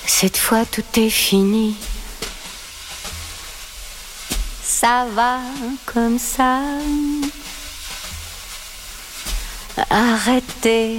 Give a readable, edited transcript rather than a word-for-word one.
Cette fois tout est fini. Ça va comme ça. Arrêtez